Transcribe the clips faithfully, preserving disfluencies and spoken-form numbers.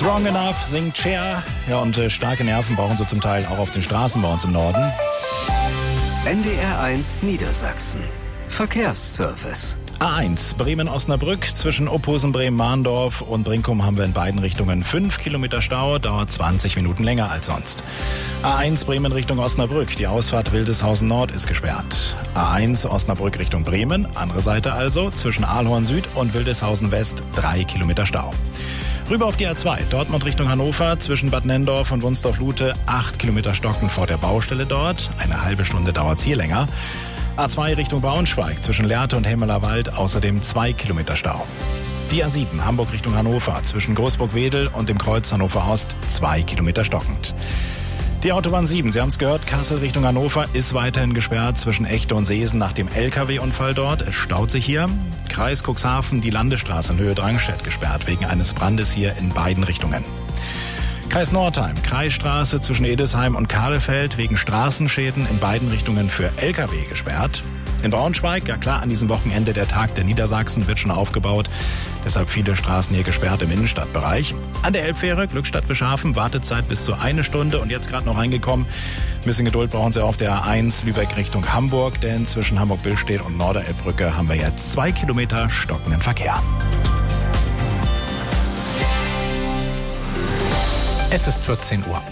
Strong Enough singt Cher. Ja, und äh, starke Nerven brauchen sie zum Teil auch auf den Straßen bei uns im Norden. N D R eins Niedersachsen. Verkehrsservice. A eins Bremen-Osnabrück zwischen Ophusen, Bremen-Mahndorf und Brinkum haben wir in beiden Richtungen fünf Kilometer Stau, dauert zwanzig Minuten länger als sonst. A eins Bremen Richtung Osnabrück, die Ausfahrt Wildeshausen Nord ist gesperrt. A eins Osnabrück Richtung Bremen, andere Seite also, zwischen Ahlhorn Süd und Wildeshausen West drei Kilometer Stau. Rüber auf die A zwei, Dortmund Richtung Hannover, zwischen Bad Nenndorf und Wunsdorf-Lute, acht Kilometer stocken vor der Baustelle dort, eine halbe Stunde dauert's hier länger. A zwei Richtung Braunschweig, zwischen Lehrte und Hemmelerwald, außerdem zwei Kilometer Stau. Die A sieben, Hamburg Richtung Hannover, zwischen Großburg-Wedel und dem Kreuz Hannover Ost, zwei Kilometer stockend. Die Autobahn sieben, Sie haben es gehört, Kassel Richtung Hannover ist weiterhin gesperrt zwischen Echte und Seesen nach dem L K W-Unfall dort. Es staut sich hier. Kreis Cuxhaven, die Landesstraße in Höhe Drangstedt gesperrt, wegen eines Brandes hier in beiden Richtungen. Kreis Nordheim, Kreisstraße zwischen Edesheim und Kahlefeld wegen Straßenschäden in beiden Richtungen für L K W gesperrt. In Braunschweig, ja klar, an diesem Wochenende der Tag der Niedersachsen wird schon aufgebaut. Deshalb viele Straßen hier gesperrt im Innenstadtbereich. An der Elbfähre, Glückstadt Bischhafen, Wartezeit bis zu eine Stunde und jetzt gerade noch reingekommen. Ein bisschen Geduld brauchen Sie auf der A eins Lübeck Richtung Hamburg, denn zwischen Hamburg-Billstedt und Norderelbbrücke haben wir jetzt zwei Kilometer stockenden Verkehr. Es ist vierzehn Uhr.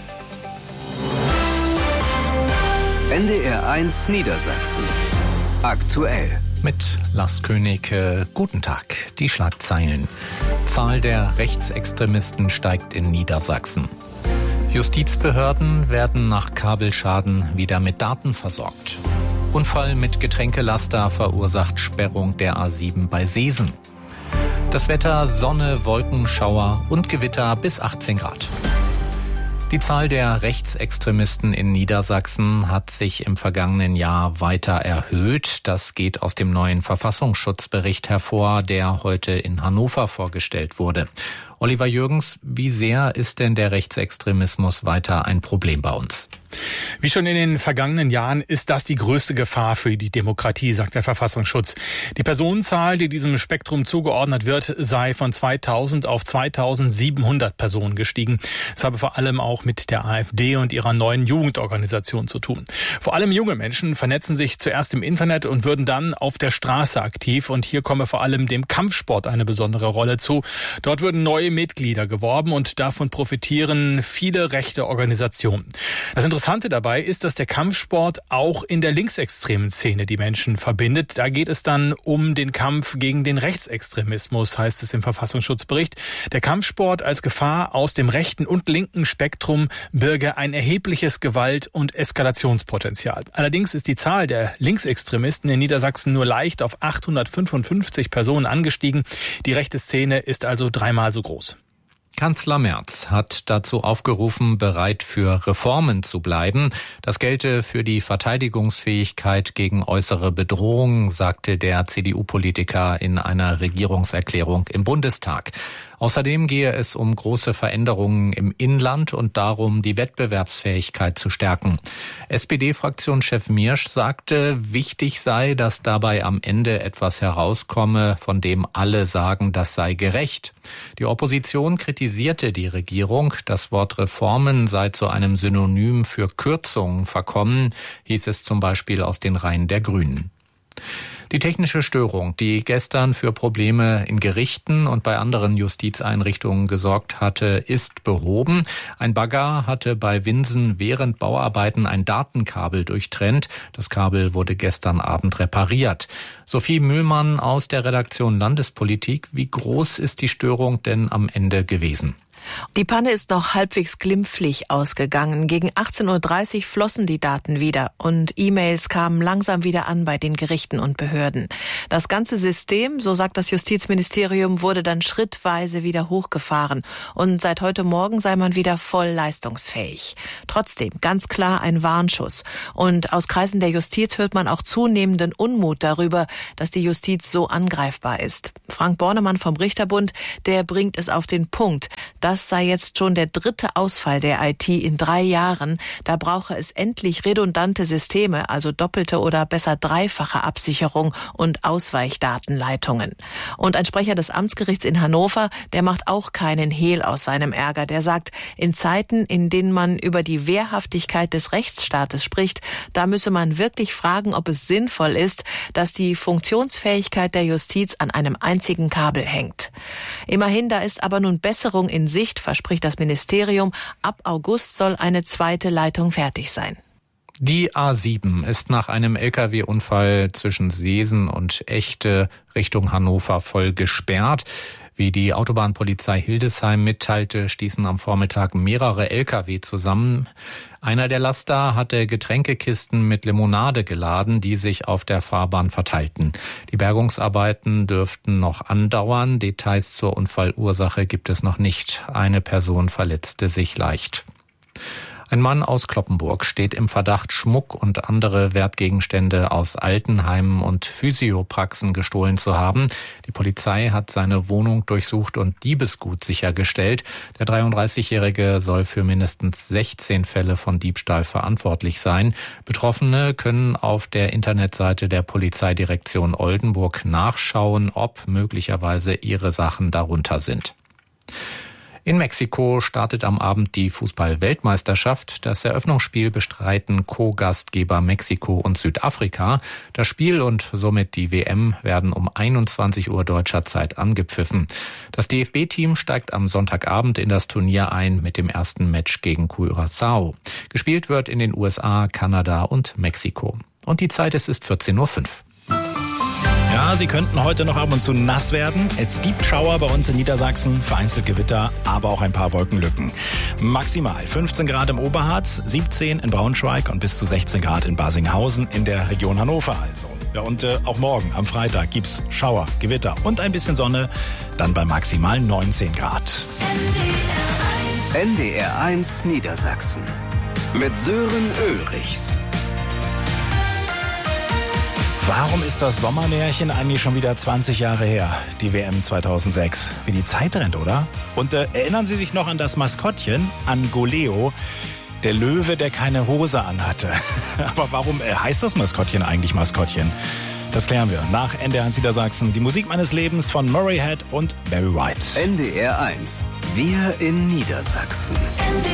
N D R eins Niedersachsen. Aktuell. Mit Lars König, äh, guten Tag. Die Schlagzeilen. Zahl der Rechtsextremisten steigt in Niedersachsen. Justizbehörden werden nach Kabelschaden wieder mit Daten versorgt. Unfall mit Getränkelaster verursacht Sperrung der A sieben bei Seesen. Das Wetter: Sonne, Wolken, Schauer und Gewitter bis achtzehn Grad. Die Zahl der Rechtsextremisten in Niedersachsen hat sich im vergangenen Jahr weiter erhöht. Das geht aus dem neuen Verfassungsschutzbericht hervor, der heute in Hannover vorgestellt wurde. Oliver Jürgens, wie sehr ist denn der Rechtsextremismus weiter ein Problem bei uns? Wie schon in den vergangenen Jahren ist das die größte Gefahr für die Demokratie, sagt der Verfassungsschutz. Die Personenzahl, die diesem Spektrum zugeordnet wird, sei von zweitausend auf zweitausendsiebenhundert Personen gestiegen. Das habe vor allem auch mit der AfD und ihrer neuen Jugendorganisation zu tun. Vor allem junge Menschen vernetzen sich zuerst im Internet und würden dann auf der Straße aktiv. Und hier komme vor allem dem Kampfsport eine besondere Rolle zu. Dort würden neue Mitglieder geworben und davon profitieren viele rechte Organisationen. Das Interessante dabei ist, dass der Kampfsport auch in der linksextremen Szene die Menschen verbindet. Da geht es dann um den Kampf gegen den Rechtsextremismus, heißt es im Verfassungsschutzbericht. Der Kampfsport als Gefahr aus dem rechten und linken Spektrum birge ein erhebliches Gewalt- und Eskalationspotenzial. Allerdings ist die Zahl der Linksextremisten in Niedersachsen nur leicht auf achthundertfünfundfünfzig Personen angestiegen. Die rechte Szene ist also dreimal so groß. Kanzler Merz hat dazu aufgerufen, bereit für Reformen zu bleiben. Das gelte für die Verteidigungsfähigkeit gegen äußere Bedrohungen, sagte der C D U-Politiker in einer Regierungserklärung im Bundestag. Außerdem gehe es um große Veränderungen im Inland und darum, die Wettbewerbsfähigkeit zu stärken. S P D-Fraktionschef Miersch sagte, wichtig sei, dass dabei am Ende etwas herauskomme, von dem alle sagen, das sei gerecht. Die Opposition kritisierte die Regierung. Das Wort Reformen sei zu einem Synonym für Kürzungen verkommen, hieß es zum Beispiel aus den Reihen der Grünen. Die technische Störung, die gestern für Probleme in Gerichten und bei anderen Justizeinrichtungen gesorgt hatte, ist behoben. Ein Bagger hatte bei Winsen während Bauarbeiten ein Datenkabel durchtrennt. Das Kabel wurde gestern Abend repariert. Sophie Mühlmann aus der Redaktion Landespolitik. Wie groß ist die Störung denn am Ende gewesen? Die Panne ist noch halbwegs glimpflich ausgegangen. Gegen achtzehn Uhr dreißig flossen die Daten wieder und E-Mails kamen langsam wieder an bei den Gerichten und Behörden. Das ganze System, so sagt das Justizministerium, wurde dann schrittweise wieder hochgefahren und seit heute Morgen sei man wieder voll leistungsfähig. Trotzdem ganz klar ein Warnschuss. Und aus Kreisen der Justiz hört man auch zunehmenden Unmut darüber, dass die Justiz so angreifbar ist. Frank Bornemann vom Richterbund, der bringt es auf den Punkt. Das Das sei jetzt schon der dritte Ausfall der I T in drei Jahren. Da brauche es endlich redundante Systeme, also doppelte oder besser dreifache Absicherung und Ausweichdatenleitungen. Und ein Sprecher des Amtsgerichts in Hannover, der macht auch keinen Hehl aus seinem Ärger. Der sagt, in Zeiten, in denen man über die Wehrhaftigkeit des Rechtsstaates spricht, da müsse man wirklich fragen, ob es sinnvoll ist, dass die Funktionsfähigkeit der Justiz an einem einzigen Kabel hängt. Immerhin, da ist aber nun Besserung in Sicht, verspricht das Ministerium. Ab August soll eine zweite Leitung fertig sein. Die A sieben ist nach einem L K W-Unfall zwischen Seesen und Echte Richtung Hannover voll gesperrt. Wie die Autobahnpolizei Hildesheim mitteilte, stießen am Vormittag mehrere L K W zusammen. Einer der Laster hatte Getränkekisten mit Limonade geladen, die sich auf der Fahrbahn verteilten. Die Bergungsarbeiten dürften noch andauern. Details zur Unfallursache gibt es noch nicht. Eine Person verletzte sich leicht. Ein Mann aus Cloppenburg steht im Verdacht, Schmuck und andere Wertgegenstände aus Altenheimen und Physiopraxen gestohlen zu haben. Die Polizei hat seine Wohnung durchsucht und Diebesgut sichergestellt. Der dreiunddreißigjährige soll für mindestens sechzehn Fälle von Diebstahl verantwortlich sein. Betroffene können auf der Internetseite der Polizeidirektion Oldenburg nachschauen, ob möglicherweise ihre Sachen darunter sind. In Mexiko startet am Abend die Fußball-Weltmeisterschaft. Das Eröffnungsspiel bestreiten Co-Gastgeber Mexiko und Südafrika. Das Spiel und somit die W M werden um einundzwanzig Uhr deutscher Zeit angepfiffen. Das D F B-Team steigt am Sonntagabend in das Turnier ein mit dem ersten Match gegen Curaçao. Gespielt wird in den U S A, Kanada und Mexiko. Und die Zeit ist, ist vierzehn Uhr fünf. Ja, sie könnten heute noch ab und zu nass werden. Es gibt Schauer bei uns in Niedersachsen, vereinzelt Gewitter, aber auch ein paar Wolkenlücken. Maximal fünfzehn Grad im Oberharz, siebzehn in Braunschweig und bis zu sechzehn Grad in Basinghausen in der Region Hannover also. Ja, und äh, auch morgen am Freitag gibt's Schauer, Gewitter und ein bisschen Sonne, dann bei maximal neunzehn Grad. N D R eins Niedersachsen mit Sören Ulrichs. Warum ist das Sommermärchen eigentlich schon wieder zwanzig Jahre her, die W M zweitausendsechs? Wie die Zeit rennt, oder? Und äh, erinnern Sie sich noch an das Maskottchen, an Goleo, der Löwe, der keine Hose anhatte? Aber warum äh, heißt das Maskottchen eigentlich Maskottchen? Das klären wir nach N D R eins Niedersachsen. Die Musik meines Lebens von Murray Head und Barry White. N D R eins, wir in Niedersachsen.